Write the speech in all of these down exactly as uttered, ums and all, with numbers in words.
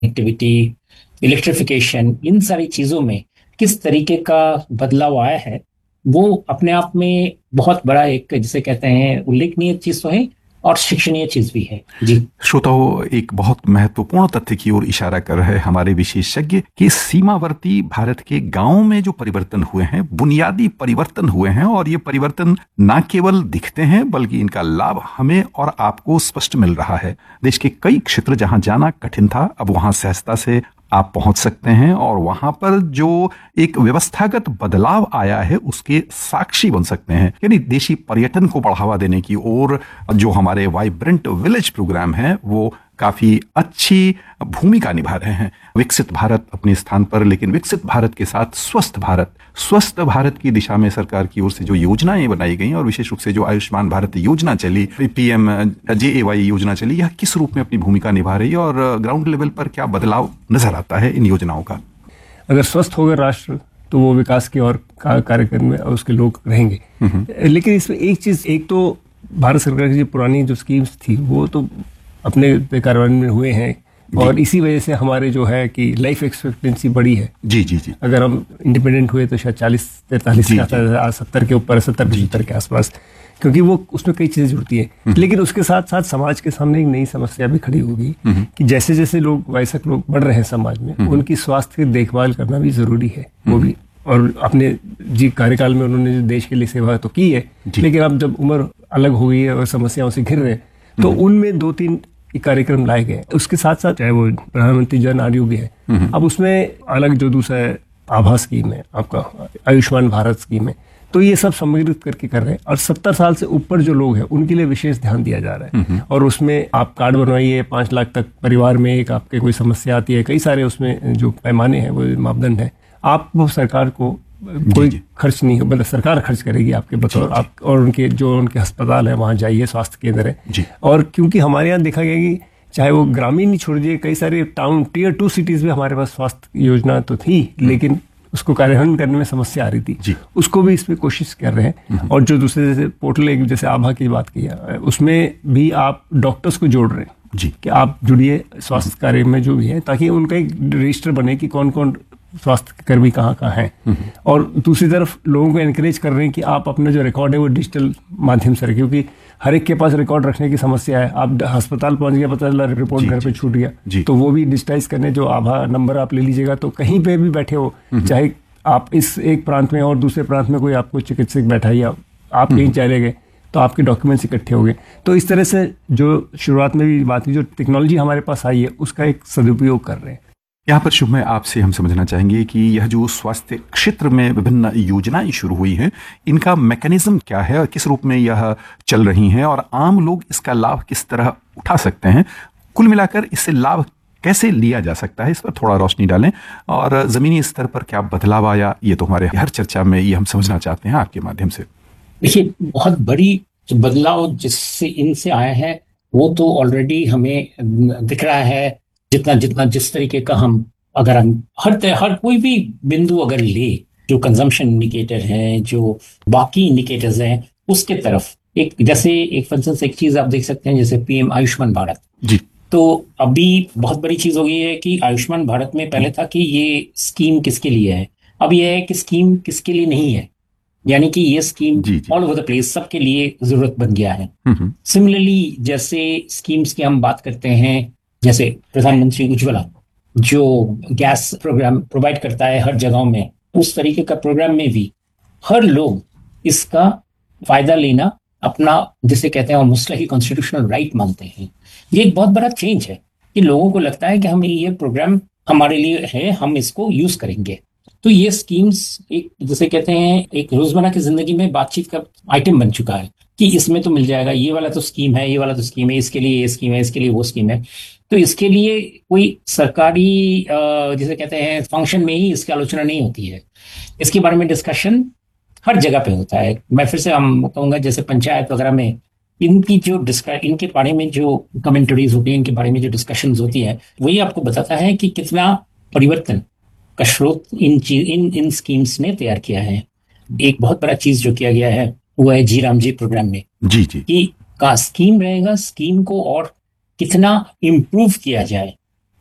Activity, electrification, इन सारी चीजों में किस तरीके का बदलाव आया है, वो अपने आप में बहुत बड़ा एक जिसे कहते हैं उल्लेखनीय चीज तो है और शिक्षणीय चीज भी है। जी श्रोताओं, एक बहुत महत्वपूर्ण तथ्य की ओर इशारा कर रहे हैं हमारे विशेषज्ञ कि सीमावर्ती भारत के गांवों में जो परिवर्तन हुए हैं, बुनियादी परिवर्तन हुए हैं, और ये परिवर्तन न केवल दिखते हैं बल्कि इनका लाभ हमें और आपको स्पष्ट मिल रहा है। देश के कई क्षेत्र जहां जाना कठिन था, अब वहां सहजता से आप पहुंच सकते हैं, और वहां पर जो एक व्यवस्थागत बदलाव आया है उसके साक्षी बन सकते हैं। यानी देशी पर्यटन को बढ़ावा देने की ओर जो हमारे वाइब्रेंट विलेज प्रोग्राम है वो काफी अच्छी भूमिका निभा रहे हैं। विकसित भारत अपने स्थान पर, लेकिन विकसित भारत के साथ स्वस्थ भारत, स्वस्थ भारत की दिशा में सरकार की ओर से जो योजनाएं बनाई गई और विशेष रूप से जो आयुष्मान भारत योजना चली, पीएम जेएवाई योजना चली, यह किस रूप में अपनी भूमिका निभा रही है और ग्राउंड लेवल पर क्या बदलाव नजर आता है इन योजनाओं का? अगर स्वस्थ होगा राष्ट्र तो वो विकास की और कार्यक्रम में उसके लोग रहेंगे। लेकिन इसमें एक चीज, एक तो भारत सरकार की जो पुरानी जो स्कीम्स थी वो तो अपने कार्यान्वयन में हुए हैं, और इसी वजह से हमारे जो है कि लाइफ एक्सपेक्टेंसी बढ़ी है। जी जी जी अगर हम इंडिपेंडेंट हुए तो शायद चालीस तैंतालीस सत्तर के ऊपर, सत्तर पचहत्तर के आसपास, क्योंकि वो उसमें कई चीजें जुड़ती हैं। लेकिन उसके साथ साथ समाज के सामने एक नई समस्या भी खड़ी होगी कि जैसे जैसे लोग वयस्क लोग बढ़ रहे हैं समाज में, उनकी स्वास्थ्य की देखभाल करना भी जरूरी है। वो भी, और अपने जी कार्यकाल में उन्होंने जो देश के लिए सेवा तो की है, लेकिन अब जब उम्र अलग हो गई है और समस्याओं से घिर रहे हैं, तो उनमें दो तीन कार्यक्रम लाए गए। उसके साथ साथ चाहे वो प्रधानमंत्री जन आरोग्य है, अब उसमें अलग जो दूसरा आभा स्कीम है, आपका आयुष्मान भारत स्कीम है, तो ये सब सम्मिलित करके कर रहे हैं। और सत्तर साल से ऊपर जो लोग हैं उनके लिए विशेष ध्यान दिया जा रहा है। और उसमें आप कार्ड बनवाइए, पांच लाख तक परिवार में एक आपके कोई समस्या आती है, कई सारे उसमें जो पैमाने हैं वो मापदंड है, आप वो सरकार को कोई खर्च नहीं, मतलब सरकार खर्च करेगी आपके बतौर आप, और उनके जो उनके अस्पताल है वहां जाइए, स्वास्थ्य केंद्र है। और क्योंकि हमारे यहाँ देखा गया कि चाहे वो ग्रामीण ही छोड़ दिए, कई सारे टाउन टीयर टू सिटीज में हमारे पास स्वास्थ्य योजना तो थी, लेकिन उसको कार्यान्वयन करने में समस्या आ रही थी। उसको भी इसमें कोशिश कर रहे हैं। और जो दूसरे जैसे पोर्टल, जैसे आभा की बात की है, उसमें भी आप डॉक्टर्स को जोड़ रहे हैं जी कि आप जुड़िए स्वास्थ्य कार्य में जो भी है, ताकि उनका एक रजिस्टर बने कि कौन कौन स्वास्थ्य कर्मी कहाँ कहाँ हैं। और दूसरी तरफ लोगों को एनकरेज कर रहे हैं कि आप अपना जो रिकॉर्ड है वो डिजिटल माध्यम से रखें, क्योंकि हर एक के पास रिकॉर्ड रखने की समस्या है। आप अस्पताल पहुंच गया, पता चला रिपोर्ट घर पे छूट गया, तो वो भी डिजिटाइज करने, जो आभा नंबर आप ले लीजिएगा, तो कहीं पे भी बैठे हो, चाहे आप इस एक प्रांत में और दूसरे प्रांत में कोई आपको चिकित्सक बैठा है या आप कहीं चले गए, तो आपके डॉक्यूमेंट्स इकट्ठे हो गए। तो इस तरह से जो शुरुआत में भी बात हुई, जो टेक्नोलॉजी हमारे पास आई है उसका एक सदुपयोग कर रहे हैं। यहाँ पर शुभ में आपसे हम समझना चाहेंगे कि यह जो स्वास्थ्य क्षेत्र में विभिन्न योजनाएं शुरू हुई हैं, इनका मैकेनिज्म क्या है और किस रूप में यह चल रही हैं, और आम लोग इसका लाभ किस तरह उठा सकते हैं? कुल मिलाकर इससे लाभ कैसे लिया जा सकता है, इस पर थोड़ा रोशनी डालें। और जमीनी स्तर पर क्या बदलाव आया, ये तो हमारे हर चर्चा में ये हम समझना चाहते हैं आपके माध्यम से। देखिए, बहुत बड़ी बदलाव जिससे इनसे आया है वो तो ऑलरेडी हमें दिख रहा है। जितना जितना जिस तरीके का हम अगर हम हर हर कोई भी बिंदु अगर ले, जो कंजम्पशन इंडिकेटर हैं, जो बाकी इंडिकेटर्स हैं, उसके तरफ एक, जैसे एक फॉर इंस्टेंस एक चीज आप देख सकते हैं, जैसे पीएम आयुष्मान भारत जी, तो अभी बहुत बड़ी चीज हो गई है कि आयुष्मान भारत में पहले था कि ये स्कीम किसके लिए है, अब ये है कि स्कीम किसके लिए नहीं है, यानी कि ये scheme all over the place सबके लिए जरूरत बन गया है। सिमिलरली जैसे स्कीम्स की हम बात करते हैं, जैसे प्रधानमंत्री उज्ज्वला जो गैस प्रोग्राम प्रोवाइड करता है हर जगहों में, उस तरीके का प्रोग्राम में भी हर लोग इसका फायदा लेना अपना, जिसे कहते हैं ऑलमोस्ट लाइक कॉन्स्टिट्यूशनल राइट मानते हैं। ये एक बहुत बड़ा चेंज है कि लोगों को लगता है कि हमें ये प्रोग्राम हमारे लिए है, हम इसको यूज करेंगे। तो ये स्कीम्स एक, जैसे कहते हैं, एक रोजमर्रा की जिंदगी में बातचीत का आइटम बन चुका है कि इसमें तो मिल जाएगा, ये वाला तो स्कीम है, ये वाला तो स्कीम है, इसके लिए ये स्कीम है, इसके लिए वो स्कीम है। तो इसके लिए कोई सरकारी जिसे कहते हैं फंक्शन में ही इसकी आलोचना नहीं होती है, इसके बारे में डिस्कशन हर जगह पे होता है। मैं फिर से हम कहूँगा, जैसे पंचायत वगैरह में इनकी जो डिस्कस इनके बारे में जो कमेंटरीज होती है, इनके बारे में जो डिस्कशंस होती है, वही आपको बताता है कि कितना परिवर्तन का स्रोत इन चीज इन इन स्कीम्स ने तैयार किया है। एक बहुत बड़ा चीज जो किया गया है वो है जी राम जी प्रोग्राम में जी जी कि का स्कीम रहेगा, स्कीम को और कितना इम्प्रूव किया जाए,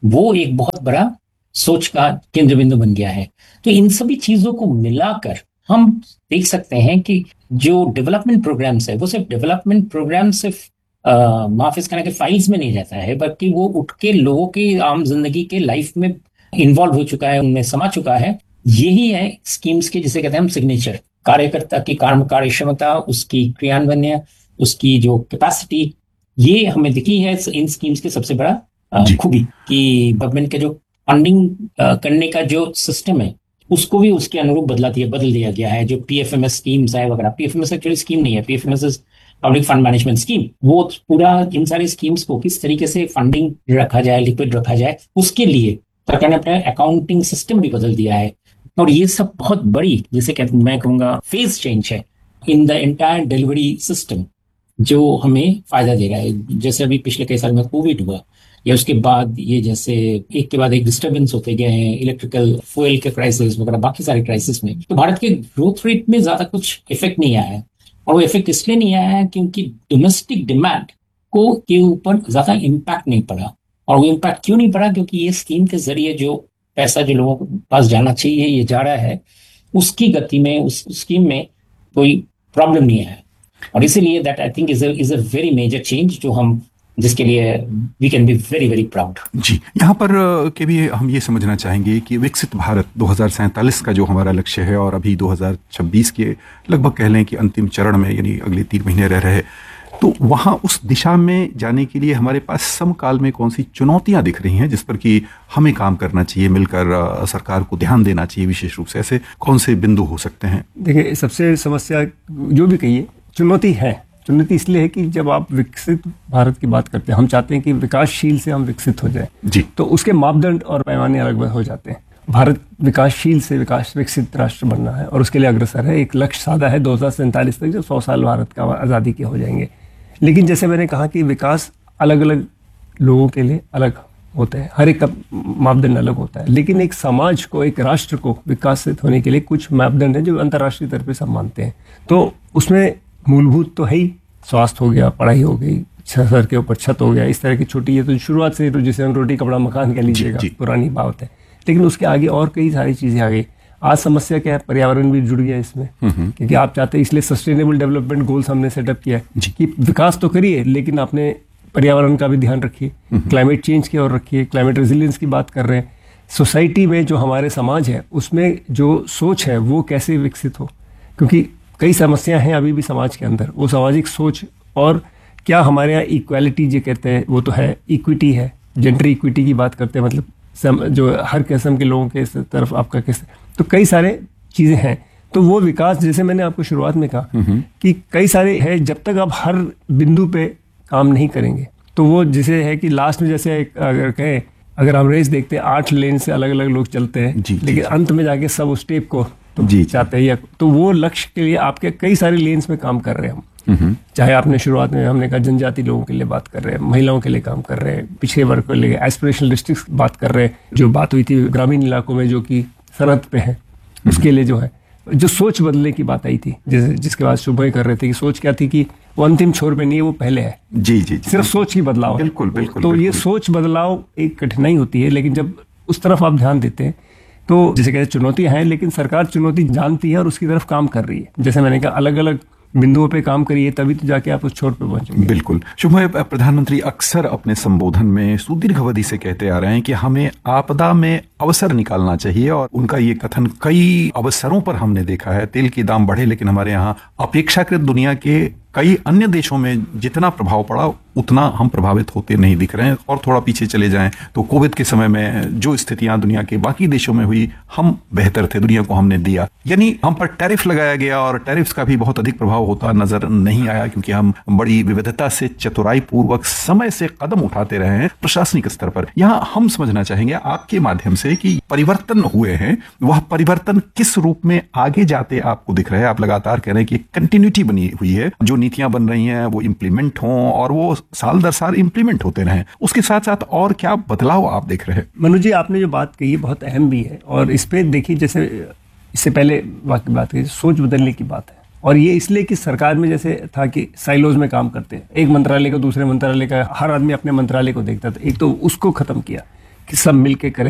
वो एक बहुत बड़ा सोच का केंद्र बिंदु बन गया है। तो इन सभी चीजों को मिलाकर हम देख सकते हैं कि जो डेवलपमेंट प्रोग्राम्स है वो सिर्फ डेवलपमेंट प्रोग्राम सिर्फ माफिज खाना के फाइल्स में नहीं रहता है, बल्कि वो उठ के लोगों की आम जिंदगी के लाइफ में इन्वॉल्व हो चुका है, उनमें समा चुका है। यही है स्कीम्स के जिसे कहते हैं हम सिग्नेचर। कार्यकर्ता की कार्य कार्य क्षमता, उसकी क्रियान्वयन, उसकी जो कैपेसिटी, ये हमें दिखी है इन स्कीम्स के सबसे बड़ा खूबी कि गवर्नमेंट के जो फंडिंग करने का जो सिस्टम है उसको भी उसके अनुरूप बदला दिया बदल दिया गया है। जो पीएफएमएस स्कीम्स है वगैरह, पीएफएमएस एक्चुअली स्कीम नहीं है, PFMS is public fund management scheme. वो पूरा इन सारी स्कीम्स को किस तरीके से फंडिंग रखा जाए, लिक्विड रखा जाए, उसके लिए सरकार ने अपना अकाउंटिंग सिस्टम भी बदल दिया है। और ये सब बहुत बड़ी, जैसे कहते मैं कहूँगा फेज चेंज है in the entire delivery system, जो हमें फायदा दे रहा है। जैसे अभी पिछले कई साल में कोविड हुआ, या उसके बाद ये जैसे एक के बाद एक डिस्टर्बेंस होते गए हैं, इलेक्ट्रिकल फ्यूल के क्राइसिस वगैरह, बाकी सारे क्राइसिस में, तो भारत के ग्रोथ रेट में ज्यादा कुछ इफेक्ट नहीं आया है। और वो इफेक्ट इसलिए नहीं आया है क्योंकि डोमेस्टिक डिमांड को के ऊपर ज्यादा इम्पैक्ट नहीं पड़ा। और वो इम्पैक्ट क्यों नहीं पड़ा? क्योंकि ये स्कीम के जरिए जो पैसा जो लोगों के पास जाना चाहिए ये जा रहा है, उसकी गति में, उस स्कीम में कोई प्रॉब्लम नहीं है। और इसीलिए that I think is is a very major change, जो हम जिसके लिए we can be very very proud. जी, यहाँ पर के भी हम ये समझना चाहेंगे कि विकसित भारत दो हज़ार सैंतालीस का जो हमारा लक्ष्य है, और अभी दो हज़ार छब्बीस के लगभग कह लें कि अंतिम चरण में, यानी अगले तीन महीने रह रहे, तो वहाँ उस दिशा में जाने के लिए हमारे पास समकाल में कौन सी चुनौतियां दिख रही हैं जिस पर कि हमें काम करना चाहिए, मिलकर सरकार को ध्यान देना चाहिए विशेष रूप से? ऐसे कौन से बिंदु हो सकते हैं? देखिए, सबसे समस्या जो भी कहिए, चुनौती है। चुनौती इसलिए है कि जब आप विकसित भारत की बात करते हैं, हम चाहते हैं कि विकासशील से हम विकसित हो जाए जी, तो उसके मापदंड और पैमाने अलग हो जाते हैं। भारत विकासशील से विकास विकसित राष्ट्र बनना है और उसके लिए अग्रसर है। एक लक्ष्य साधा है दो हज़ार सैंतालीस तक, जब सौ साल भारत का आज़ादी के हो जाएंगे। लेकिन जैसे मैंने कहा कि विकास अलग अलग लोगों के लिए अलग होते हैं, हर एक का मापदंड अलग होता है। लेकिन एक समाज को, एक राष्ट्र को विकसित होने के लिए कुछ मापदंड हैं जो अंतर्राष्ट्रीय स्तर पर सब मानते हैं। तो उसमें मूलभूत तो है ही, स्वास्थ्य हो गया, पढ़ाई हो गई, सर के ऊपर छत हो गया, इस तरह की छोटी, ये तो शुरुआत से तो जिसे हम रोटी कपड़ा मकान कह लीजिएगा, पुरानी बात है। लेकिन उसके आगे और कई सारी चीजें आ गई। आज समस्या क्या है? पर्यावरण भी जुड़ गया इसमें, क्योंकि आप चाहते हैं, इसलिए सस्टेनेबल डेवलपमेंट गोल्स हमने सेटअप किया है कि विकास तो करिए लेकिन आपने पर्यावरण का भी ध्यान रखिए, क्लाइमेट चेंज की ओर रखिए, क्लाइमेट रेजिलियंस की बात कर रहे हैं। सोसाइटी में जो हमारे समाज है उसमें जो सोच है वो कैसे विकसित हो, क्योंकि कई समस्याएं हैं अभी भी समाज के अंदर। वो सामाजिक सोच, और क्या हमारे यहाँ इक्वालिटी जो कहते हैं वो तो है, इक्विटी है, जेंडर इक्विटी की बात करते हैं, मतलब सम, जो हर किस्म के लोगों के तरफ आपका कैसे, तो कई सारे चीज़ें हैं। तो वो विकास, जैसे मैंने आपको शुरुआत में कहा कि कई सारे है, जब तक आप हर बिंदु पे काम नहीं करेंगे तो वो जैसे है कि लास्ट में, जैसे अगर कहें, अगर हम रेस देखते हैं आठ लेन से अलग अलग लोग चलते हैं, जी, लेकिन जी, अंत में जाके सब उस टेप को तो जी चाहते हैं, तो वो लक्ष्य के लिए आपके कई सारे लेन्स में काम कर रहे हैं हम। चाहे आपने शुरुआत में हमने कहा जनजाति लोगों के लिए बात कर रहे हैं, महिलाओं के लिए काम कर रहे हैं, पिछड़े वर्ग के लिए एस्पिरेशनल डिस्ट्रिक्ट बात कर रहे हैं, जो बात हुई थी ग्रामीण इलाकों में जो कि सरहद पे है, उसके लिए जो है जो सोच बदलने की बात आई थी, जैसे जिसके बाद सुबह कर रहे थे कि सोच क्या थी कि वो अंतिम छोर पे नहीं है, वो पहले है। जी जी, जी सिर्फ सोच की बदलाव। बिल्कुल बिल्कुल। तो ये सोच बदलाव एक कठिनाई होती है, लेकिन जब उस तरफ आप ध्यान देते हैं तो जैसे कहते हैं चुनौतियां हैं, लेकिन सरकार चुनौती जानती है और उसकी तरफ काम कर रही है। जैसे मैंने कहा, अलग अलग बिंदुओं पे काम करिए, तभी तो जाके आप उस छोर पे पहुंचेंगे। बिल्कुल। शुभ, प्रधानमंत्री अक्सर अपने संबोधन में सुदीर्घ अवधि से कहते आ रहे हैं कि हमें आपदा में अवसर निकालना चाहिए, और उनका ये कथन कई अवसरों पर हमने देखा है। तेल के दाम बढ़े, लेकिन हमारे यहाँ अपेक्षाकृत दुनिया के कई अन्य देशों में जितना प्रभाव पड़ा उतना हम प्रभावित होते नहीं दिख रहे हैं। और थोड़ा पीछे चले जाएं तो कोविड के समय में जो स्थितियां दुनिया के बाकी देशों में हुई, हम बेहतर थे, दुनिया को हमने दिया। यानी हम पर टैरिफ लगाया गया और टैरिफ्स का भी बहुत अधिक प्रभाव होता नजर नहीं आया, क्योंकि हम बड़ी विविधता से, चतुराई पूर्वक समय से कदम उठाते रहे हैं प्रशासनिक स्तर पर। यहाँ हम समझना चाहेंगे आपके माध्यम से कि परिवर्तन हुए हैं, वह परिवर्तन किस रूप में आगे जाते आपको दिख रहे हैं? आप लगातार कह रहे हैं कि कंटिन्यूटी बनी हुई है, जो नीतियां बन रही हैं वो इम्प्लीमेंट हों और वो साल दर साल इम्प्लीमेंट होते रहें। उसके साथ साथ और क्या बदलाव आप देख रहे हैं? मनु जी, आपने जो बात कही है बहुत अहम भी है, और इस पे देखिए, जैसे इससे पहले वाकई बात कही, सोच बदलने की बात है। और ये इसलिए कि सरकार में जैसे था कि साइलोज में काम करते हैं, एक मंत्रालय को दूसरे मंत्रालय का, हर आदमी अपने मंत्रालय को देखता था, एक तो उसको खत्म किया कि सब मिलके करें।